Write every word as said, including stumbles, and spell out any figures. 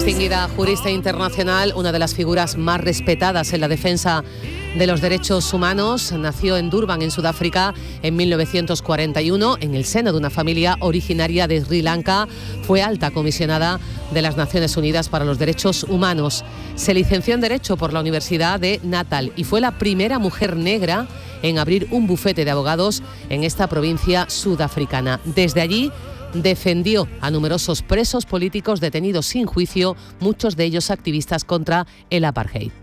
Distinguida jurista internacional, una de las figuras más respetadas en la defensa de los derechos humanos, nació en Durban, en Sudáfrica, en mil novecientos cuarenta y uno, en el seno de una familia originaria de Sri Lanka. Fue alta comisionada de las Naciones Unidas para los Derechos Humanos. Se licenció en Derecho por la Universidad de Natal y fue la primera mujer negra en abrir un bufete de abogados en esta provincia sudafricana. Desde allí defendió a numerosos presos políticos detenidos sin juicio, muchos de ellos activistas contra el apartheid.